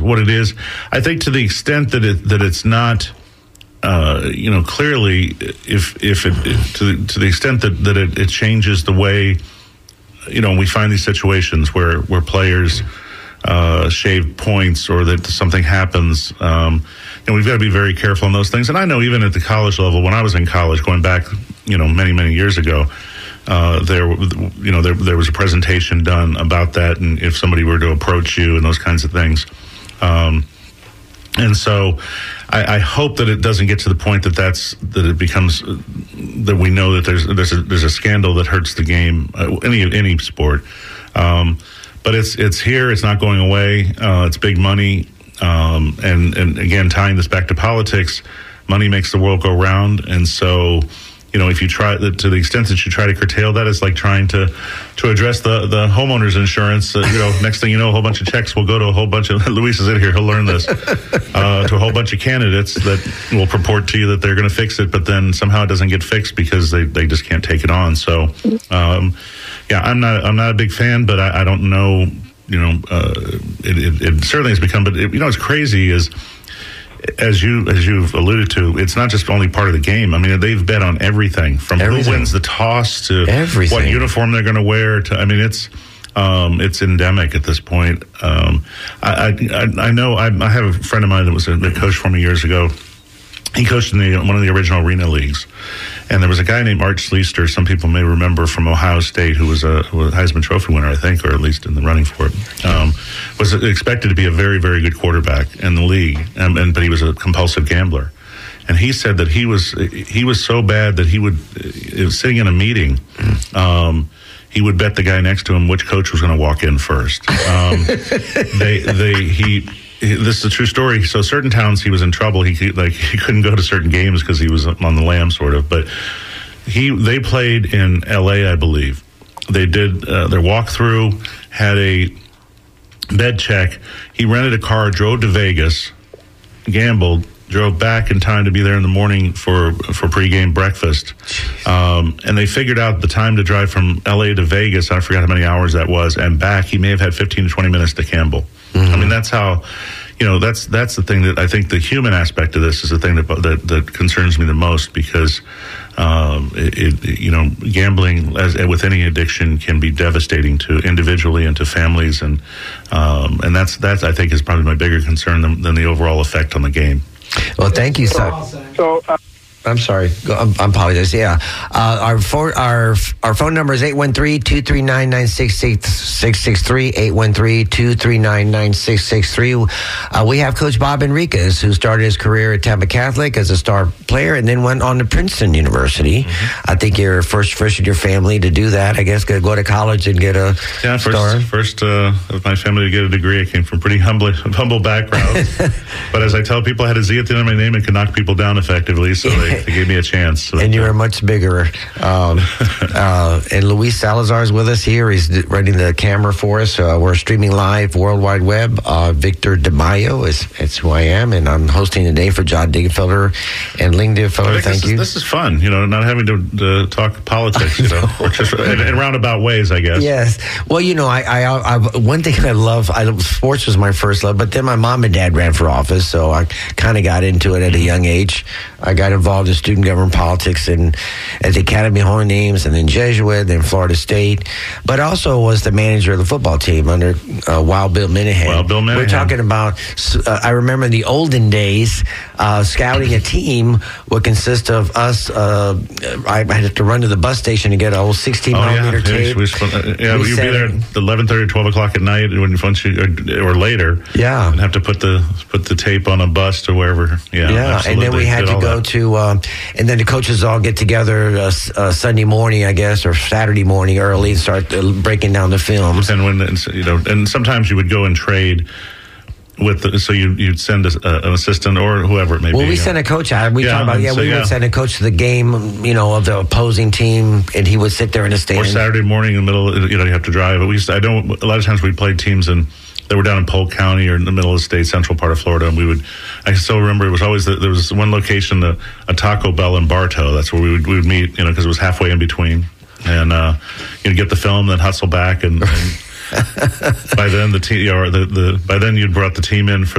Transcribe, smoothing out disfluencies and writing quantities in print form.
what it is. I think to the extent that it's not, clearly, if it to the extent that it changes the way, we find these situations where players shave points or that something happens. We've got to be very careful on those things. And I know even at the college level, when I was in college, going back, many, many years ago, there was a presentation done about that, and if somebody were to approach you and those kinds of things. And so I hope that it doesn't get to the point that it becomes that we know that there's a scandal that hurts the game, any sport. But it's here. It's not going away. It's big money. And again, tying this back to politics, money makes the world go round. And so, if you try to the extent that you try to curtail that, it's like trying to address the homeowner's insurance. Next thing you know, a whole bunch of checks will go to a whole bunch of, Luis is in here, he'll learn this, to a whole bunch of candidates that will purport to you that they're going to fix it, but then somehow it doesn't get fixed because they just can't take it on. So, I'm not a big fan, but I don't know. It certainly has become. But what's crazy is, as you've alluded to, it's not just only part of the game. I mean, they've bet on everything from who wins the toss to what uniform they're going to wear. It's endemic at this point. I know. I have a friend of mine that was a coach for me years ago. He coached in one of the original arena leagues. And there was a guy named Art Schleister, some people may remember, from Ohio State, who was a Heisman Trophy winner, I think, or at least in the running for it. Was expected to be a very, very good quarterback in the league, but he was a compulsive gambler. And he said that he was so bad that he would, sitting in a meeting, he would bet the guy next to him which coach was going to walk in first. This is a true story. So certain towns he was in trouble. He couldn't go to certain games because he was on the lam, sort of. But they played in L.A., I believe. They did their walkthrough, had a bed check. He rented a car, drove to Vegas, gambled, drove back in time to be there in the morning for pregame breakfast. And they figured out the time to drive from L.A. to Vegas. I forgot how many hours that was, and back. He may have had 15 to 20 minutes to gamble. Mm-hmm. I mean, that's how, that's the thing that I think the human aspect of this is the thing that concerns me the most, because, gambling with any addiction can be devastating to individually and to families. And that's I think is probably my bigger concern than the overall effect on the game. Well, thank you, sir. I'm sorry. I apologize. Yeah. Our phone number is 813-239-9663, 813-239-9663. We have Coach Bob Enriquez, who started his career at Tampa Catholic as a star player and then went on to Princeton University. Mm-hmm. I think you're first in your family to do that. I guess go to college and get a star. First of my family to get a degree. I came from pretty humble background. But as I tell people, I had a Z at the end of my name and could knock people down effectively. So they gave me a chance. So and you were much bigger. And Luis Salazar is with us here. He's running the camera for us. We're streaming live World Wide Web. Victor DeMaio is who I am, and I'm hosting today for John Digenfelder and Ling Digenfelder. Thank you. This is fun, not having to talk politics, or just in roundabout ways, I guess. Yes. Well, I one thing I love, sports was my first love, but then my mom and dad ran for office, so I kind of got into it at a young age. I got involved in student government politics and at the Academy of Holy Names, and then Jesuit, then Florida State, but also was the manager of the football team under Wild Bill Minahan. We're talking about, I remember in the olden days, scouting a team would consist of us. I had to run to the bus station to get an old 16-millimeter tape. You'd be there at 11:30, 12 o'clock at night or later. Yeah. And have to put the tape on a bus to wherever. Yeah. And then we had to go to, and then the coaches all get together Sunday morning, I guess, or Saturday morning early and start breaking down the films. And and sometimes you would go and trade so you'd send an assistant or whoever it may be. Well, we sent a coach out. We would send a coach to the game, of the opposing team, and he would sit there in the stand. Or Saturday morning in the middle, you have to drive. A lot of times we played teams that were down in Polk County or in the middle of the state, central part of Florida, and I still remember it was always there was one location, a Taco Bell in Bartow. That's where we would meet, because it was halfway in between, and you'd get the film, then hustle back, and by then the team, by then you'd brought the team in for